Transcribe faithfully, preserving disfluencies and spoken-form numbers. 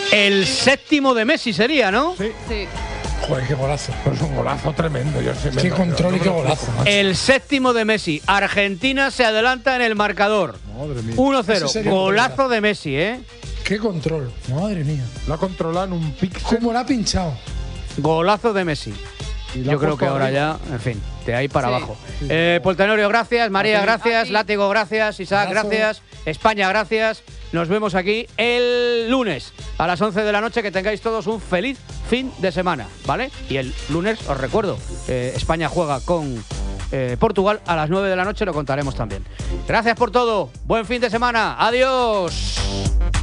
El séptimo de Messi sería, ¿no? Sí. Sí. Joder, qué golazo. Pues un golazo tremendo. Yo sé, Qué me- control no y me qué lo golazo, explico. macho. El séptimo de Messi. Argentina se adelanta en el marcador. Madre mía. uno cero. Ese sería un Golazo golazo. de Messi, ¿eh? Qué control. Madre mía. Lo ha controlado en un píxel. ¿Cómo la ha pinchado? Golazo de Messi. y lo ha Yo creo puesto que ahora arriba. ya, en fin, de ahí para Sí. abajo. Eh, Poltenorio, gracias. María, A ti. gracias. A ti. Látigo, gracias. Isaac, Abrazo. gracias. España, gracias. Nos vemos aquí el lunes a las once de la noche. Que tengáis todos un feliz fin de semana, ¿vale? Y el lunes, os recuerdo, eh, España juega con eh, Portugal a las nueve de la noche. Lo contaremos también. Gracias por todo. Buen fin de semana. Adiós.